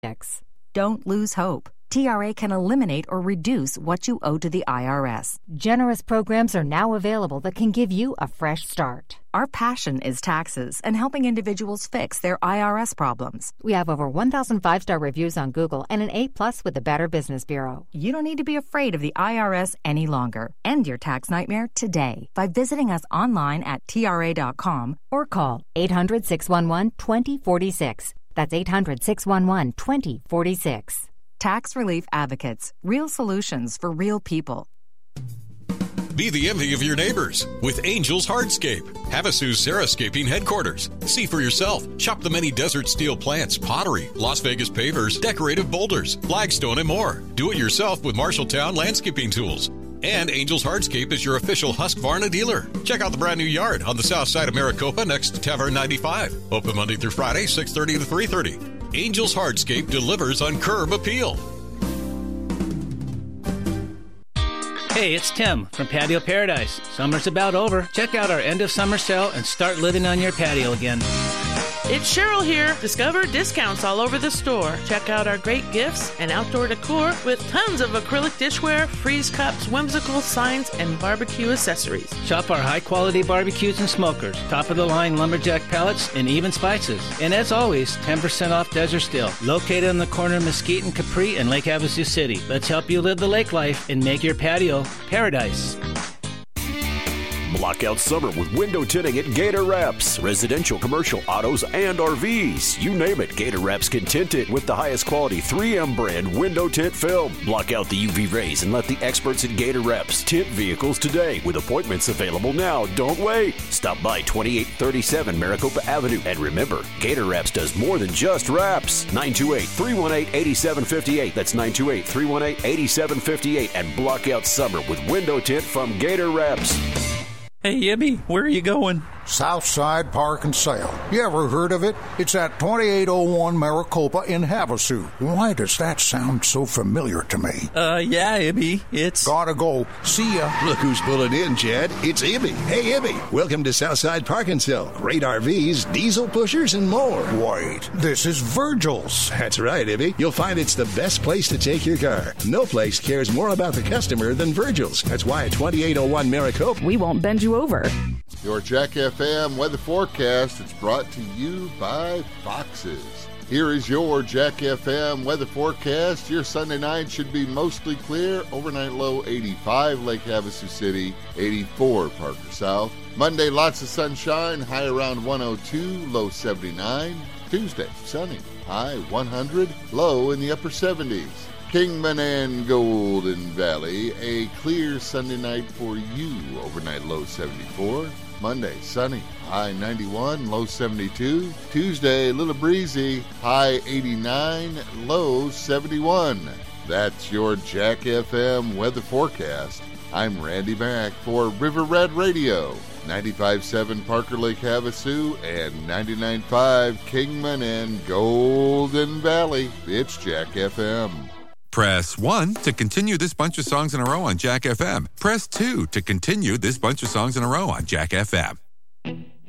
Don't lose hope. TRA can eliminate or reduce what you owe to the IRS. Generous programs are now available that can give you a fresh start. Our passion is taxes and helping individuals fix their IRS problems. We have over 1,000 5-star reviews on Google and an A+ with the Better Business Bureau. You don't need to be afraid of the IRS any longer. End your tax nightmare today by visiting us online at TRA.com or call 800-611-2046. That's 800-611-2046. Tax Relief Advocates. Real solutions for real people. Be the envy of your neighbors with Angels Hardscape, Havasu's Xeriscaping headquarters. See for yourself. Shop the many desert steel plants, pottery, Las Vegas pavers, decorative boulders, flagstone, and more. Do it yourself with Marshalltown landscaping tools. And Angels Hardscape is your official Husqvarna dealer. Check out the brand new yard on the south side of Maricopa next to Tavern 95. Open Monday through Friday, 6:30 to 3:30. Angels Hardscape delivers on curb appeal. Hey, it's Tim from Patio Paradise. Summer's about over. Check out our end of summer sale and start living on your patio again. It's Cheryl here. Discover discounts all over the store. Check out our great gifts and outdoor decor with tons of acrylic dishware, freeze cups, whimsical signs, and barbecue accessories. Shop our high-quality barbecues and smokers, top-of-the-line lumberjack pallets, and even spices. And as always, 10% off Desert Still, located on the corner of Mesquite and Capri in Lake Havasu City. Let's help you live the lake life and make your patio paradise. Block out summer with window tinting at Gator Wraps. Residential, commercial, autos, and RVs. You name it, Gator Wraps can tint it with the highest quality 3M brand window tint film. Block out the UV rays and let the experts at Gator Wraps tint vehicles today with appointments available now. Don't wait. Stop by 2837 Maricopa Avenue. And remember, Gator Wraps does more than just wraps. 928-318-8758. That's 928-318-8758. And block out summer with window tint from Gator Wraps. Hey, Ibby, where are you going? Southside Park and Sale. You ever heard of it? It's at 2801 Maricopa in Havasu. Why does that sound so familiar to me? Yeah, Ibby, it's... Gotta go. See ya. Look who's pulling in, Chad. It's Ibby. Hey, Ibby. Welcome to Southside Park and Sale. Great RVs, diesel pushers, and more. Wait, this is Virgil's. That's right, Ibby. You'll find it's the best place to take your car. No place cares more about the customer than Virgil's. That's why at 2801 Maricopa, we won't bend you over. Your Jack FM weather forecast is brought to you by Foxes. Here is your Jack FM weather forecast. Your Sunday night should be mostly clear. Overnight low 85, Lake Havasu City, 84, Parker South. Monday, lots of sunshine, high around 102, low 79. Tuesday, sunny, high 100, low in the upper 70s. Kingman and Golden Valley, a clear Sunday night for you. Overnight low 74. Monday, sunny, high 91, low 72. Tuesday, a little breezy, high 89, low 71. That's your Jack FM weather forecast. I'm Randy Mack for River Red Radio, 95.7 Parker Lake Havasu and 99.5 Kingman and Golden Valley. It's Jack FM. Press 1 to continue this bunch of songs in a row on Jack FM. Press 2 to continue this bunch of songs in a row on Jack FM.